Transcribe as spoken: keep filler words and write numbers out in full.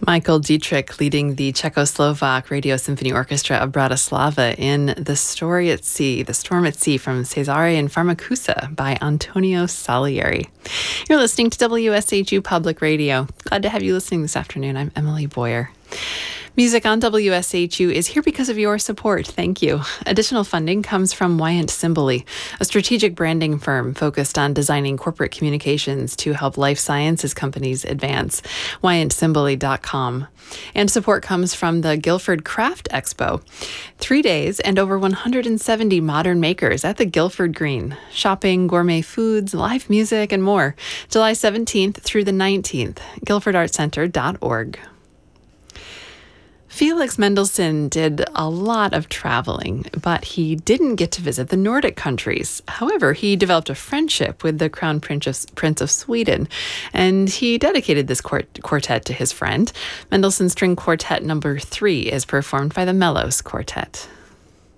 Michael Dietrich leading the Czechoslovak Radio Symphony Orchestra of Bratislava in The Story at Sea, The Storm at Sea from Cesare and Farmacusa by Antonio Salieri. You're listening to W S H U Public Radio. Glad to have you listening this afternoon. I'm Emily Boyer. Music on W S H U is here because of your support. Thank you. Additional funding comes from Wyant Simboli, a strategic branding firm focused on designing corporate communications to help life sciences companies advance. wyant simboli dot com. And support comes from the Guilford Craft Expo. Three days and over one hundred seventy modern makers at the Guilford Green. Shopping, gourmet foods, live music, and more. July seventeenth through the nineteenth. guilford art center dot org. Felix Mendelssohn did a lot of traveling, but he didn't get to visit the Nordic countries. However, he developed a friendship with the Crown Prince of, Prince of Sweden, and he dedicated this quart- quartet to his friend. Mendelssohn String Quartet Number Three is performed by the Mellows Quartet.